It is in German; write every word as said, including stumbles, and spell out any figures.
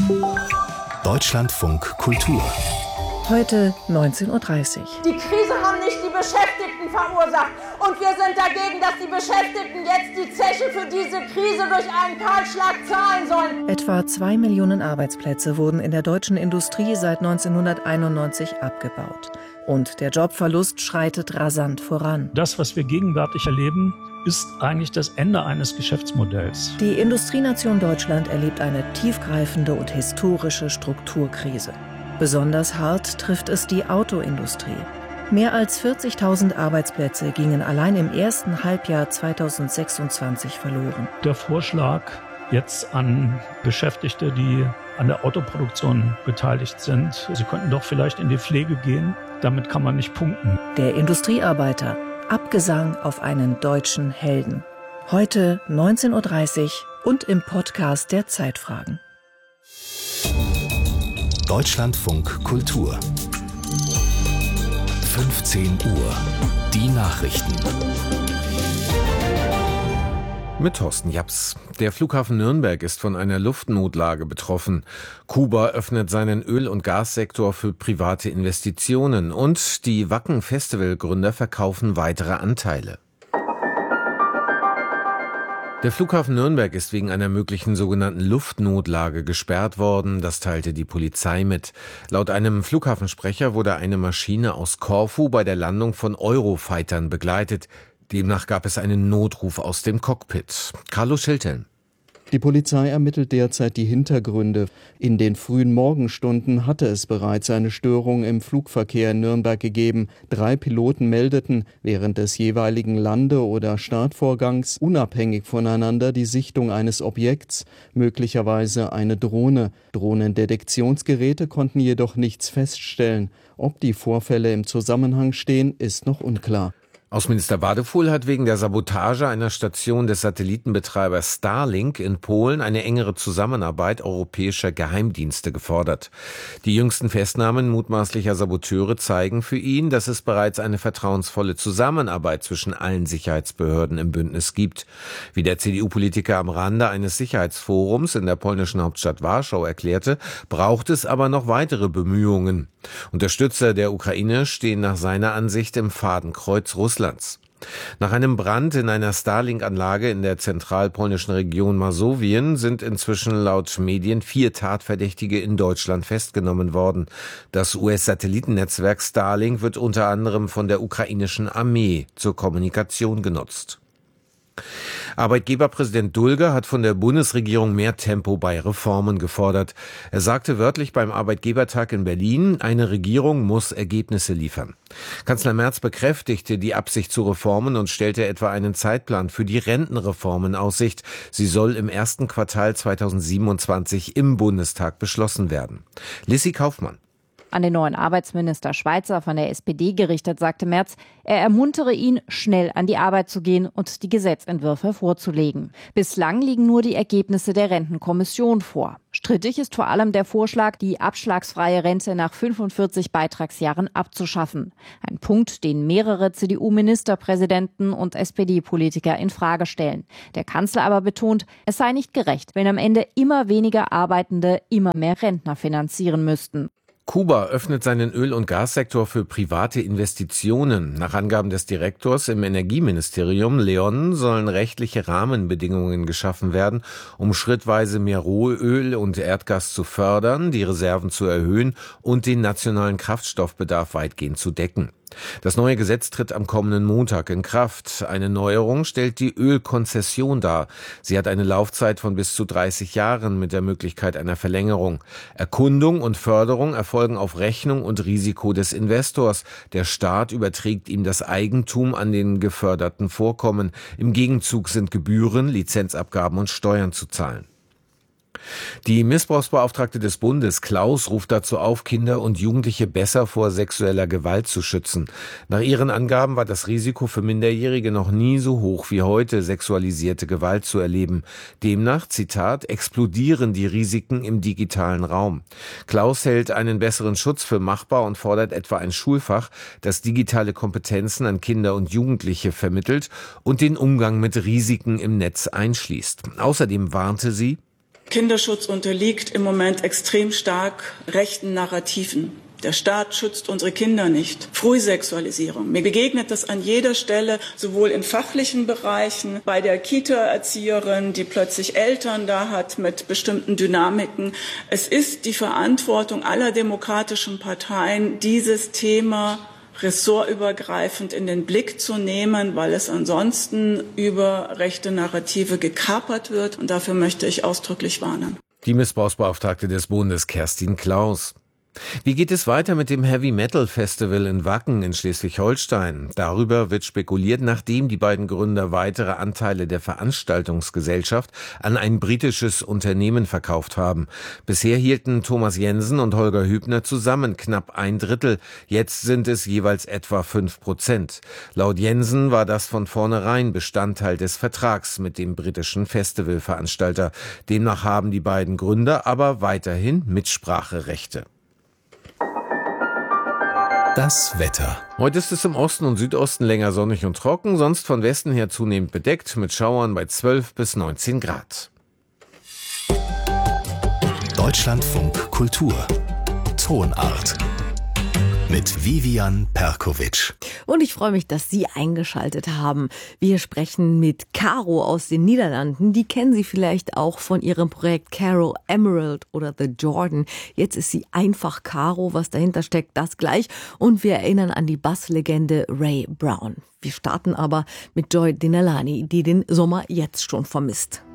Deutschlandfunk Kultur. Heute neunzehn Uhr dreißig. Die Krise haben nicht die Beschäftigten verursacht. Und wir sind dagegen, dass die Beschäftigten jetzt die Zeche für diese Krise durch einen Kahlschlag zahlen sollen. Etwa zwei Millionen Arbeitsplätze wurden in der deutschen Industrie seit neunzehnhunderteinundneunzig abgebaut. Und der Jobverlust schreitet rasant voran. Das, was wir gegenwärtig erleben, ist eigentlich das Ende eines Geschäftsmodells. Die Industrienation Deutschland erlebt eine tiefgreifende und historische Strukturkrise. Besonders hart trifft es die Autoindustrie. Mehr als vierzigtausend Arbeitsplätze gingen allein im ersten Halbjahr zweitausendsechsundzwanzig verloren. Der Vorschlag jetzt an Beschäftigte, die an der Autoproduktion beteiligt sind, sie könnten doch vielleicht in die Pflege gehen. Damit kann man nicht punkten. Der Industriearbeiter, Abgesang auf einen deutschen Helden. Heute neunzehn Uhr dreißig und im Podcast der Zeitfragen. Deutschlandfunk Kultur. fünfzehn Uhr. Die Nachrichten. Mit Thorsten Japs. Der Flughafen Nürnberg ist von einer Luftnotlage betroffen. Kuba öffnet seinen Öl- und Gassektor für private Investitionen. Und die Wacken-Festival-Gründer verkaufen weitere Anteile. Der Flughafen Nürnberg ist wegen einer möglichen sogenannten Luftnotlage gesperrt worden. Das teilte die Polizei mit. Laut einem Flughafensprecher wurde eine Maschine aus Korfu bei der Landung von Eurofightern begleitet. Demnach gab es einen Notruf aus dem Cockpit. Carlo Schilteln. Die Polizei ermittelt derzeit die Hintergründe. In den frühen Morgenstunden hatte es bereits eine Störung im Flugverkehr in Nürnberg gegeben. Drei Piloten meldeten während des jeweiligen Lande- oder Startvorgangs unabhängig voneinander die Sichtung eines Objekts, möglicherweise eine Drohne. Drohnendetektionsgeräte konnten jedoch nichts feststellen. Ob die Vorfälle im Zusammenhang stehen, ist noch unklar. Außenminister Wadefuhl hat wegen der Sabotage einer Station des Satellitenbetreibers Starlink in Polen eine engere Zusammenarbeit europäischer Geheimdienste gefordert. Die jüngsten Festnahmen mutmaßlicher Saboteure zeigen für ihn, dass es bereits eine vertrauensvolle Zusammenarbeit zwischen allen Sicherheitsbehörden im Bündnis gibt. Wie der C D U-Politiker am Rande eines Sicherheitsforums in der polnischen Hauptstadt Warschau erklärte, braucht es aber noch weitere Bemühungen. Unterstützer der Ukraine stehen nach seiner Ansicht im Fadenkreuz Russlands. Nach einem Brand in einer Starlink-Anlage in der zentralpolnischen Region Masowien sind inzwischen laut Medien vier Tatverdächtige in Deutschland festgenommen worden. Das U S-Satellitennetzwerk Starlink wird unter anderem von der ukrainischen Armee zur Kommunikation genutzt. Arbeitgeberpräsident Dulger hat von der Bundesregierung mehr Tempo bei Reformen gefordert. Er sagte wörtlich beim Arbeitgebertag in Berlin, eine Regierung muss Ergebnisse liefern. Kanzler Merz bekräftigte die Absicht zu Reformen und stellte etwa einen Zeitplan für die Rentenreform in Aussicht. Sie soll im ersten Quartal zweitausendsiebenundzwanzig im Bundestag beschlossen werden. Lissi Kaufmann. An den neuen Arbeitsminister Schweizer von der S P D gerichtet, sagte Merz, er ermuntere ihn, schnell an die Arbeit zu gehen und die Gesetzentwürfe vorzulegen. Bislang liegen nur die Ergebnisse der Rentenkommission vor. Strittig ist vor allem der Vorschlag, die abschlagsfreie Rente nach fünfundvierzig Beitragsjahren abzuschaffen. Ein Punkt, den mehrere C D U-Ministerpräsidenten und S P D-Politiker in Frage stellen. Der Kanzler aber betont, es sei nicht gerecht, wenn am Ende immer weniger Arbeitende immer mehr Rentner finanzieren müssten. Kuba öffnet seinen Öl- und Gassektor für private Investitionen. Nach Angaben des Direktors im Energieministerium Leon sollen rechtliche Rahmenbedingungen geschaffen werden, um schrittweise mehr Rohöl und Erdgas zu fördern, die Reserven zu erhöhen und den nationalen Kraftstoffbedarf weitgehend zu decken. Das neue Gesetz tritt am kommenden Montag in Kraft. Eine Neuerung stellt die Ölkonzession dar. Sie hat eine Laufzeit von bis zu dreißig Jahren mit der Möglichkeit einer Verlängerung. Erkundung und Förderung erfolgen auf Rechnung und Risiko des Investors. Der Staat überträgt ihm das Eigentum an den geförderten Vorkommen. Im Gegenzug sind Gebühren, Lizenzabgaben und Steuern zu zahlen. Die Missbrauchsbeauftragte des Bundes, Klaus, ruft dazu auf, Kinder und Jugendliche besser vor sexueller Gewalt zu schützen. Nach ihren Angaben war das Risiko für Minderjährige noch nie so hoch wie heute, sexualisierte Gewalt zu erleben. Demnach, Zitat, explodieren die Risiken im digitalen Raum. Klaus hält einen besseren Schutz für machbar und fordert etwa ein Schulfach, das digitale Kompetenzen an Kinder und Jugendliche vermittelt und den Umgang mit Risiken im Netz einschließt. Außerdem warnte sie: Kinderschutz unterliegt im Moment extrem stark rechten Narrativen. Der Staat schützt unsere Kinder nicht. Frühsexualisierung. Mir begegnet das an jeder Stelle, sowohl in fachlichen Bereichen, bei der Kita-Erzieherin, die plötzlich Eltern da hat mit bestimmten Dynamiken. Es ist die Verantwortung aller demokratischen Parteien, dieses Thema ressortübergreifend in den Blick zu nehmen, weil es ansonsten über rechte Narrative gekapert wird. Und dafür möchte ich ausdrücklich warnen. Die Missbrauchsbeauftragte des Bundes, Kerstin Klaus. Wie geht es weiter mit dem Heavy Metal Festival in Wacken in Schleswig-Holstein? Darüber wird spekuliert, nachdem die beiden Gründer weitere Anteile der Veranstaltungsgesellschaft an ein britisches Unternehmen verkauft haben. Bisher hielten Thomas Jensen und Holger Hübner zusammen knapp ein Drittel. Jetzt sind es jeweils etwa fünf Prozent. Laut Jensen war das von vornherein Bestandteil des Vertrags mit dem britischen Festivalveranstalter. Demnach haben die beiden Gründer aber weiterhin Mitspracherechte. Das Wetter. Heute ist es im Osten und Südosten länger sonnig und trocken, sonst von Westen her zunehmend bedeckt mit Schauern bei zwölf bis neunzehn Grad. Deutschlandfunk Kultur. Tonart. Mit Vivian Perkovic. Und ich freue mich, dass Sie eingeschaltet haben. Wir sprechen mit Caro aus den Niederlanden. Die kennen Sie vielleicht auch von ihrem Projekt Caro Emerald oder The Jordan. Jetzt ist sie einfach Caro. Was dahinter steckt, das gleich. Und wir erinnern an die Basslegende Ray Brown. Wir starten aber mit Joy Dinalani, die den Sommer jetzt schon vermisst.